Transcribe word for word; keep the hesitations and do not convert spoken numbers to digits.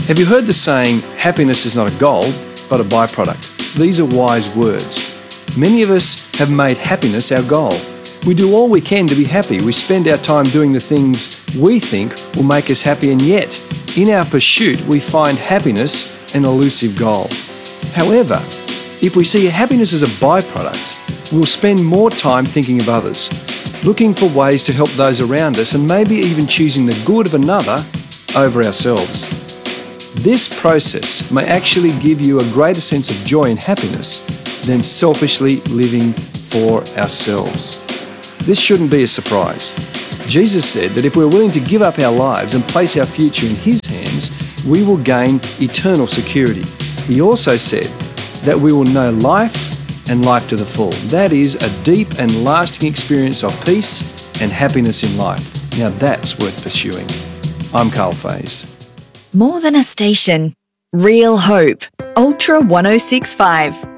Have you heard the saying, happiness is not a goal, but a byproduct? These are wise words. Many of us have made happiness our goal. We do all we can to be happy. We spend our time doing the things we think will make us happy, and yet, in our pursuit, we find happiness an elusive goal. However, if we see happiness as a byproduct, we'll spend more time thinking of others, looking for ways to help those around us, and maybe even choosing the good of another over ourselves. This process may actually give you a greater sense of joy and happiness than selfishly living for ourselves. This shouldn't be a surprise. Jesus said that if we're willing to give up our lives and place our future in His hands, we will gain eternal security. He also said that we will know life and life to the full. That is a deep and lasting experience of peace and happiness in life. Now that's worth pursuing. I'm Carl Faze. More than a station. Real hope. Ultra one oh six point five.